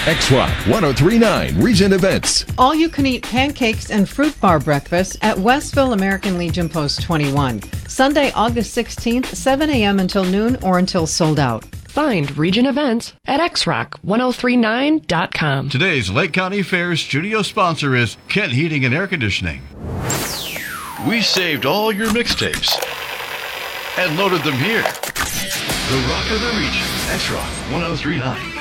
X-Rock 1039 Regent Events. All-you-can-eat pancakes and fruit bar breakfast at Westville American Legion Post 21. Sunday, August 16th, 7 a.m. until noon or until sold out. Find Regent Events at xrock1039.com. Today's Lake County Fair studio sponsor is Kent Heating and Air Conditioning. We saved all your mixtapes and loaded them here. The Rock of the Region, X-Rock 1039.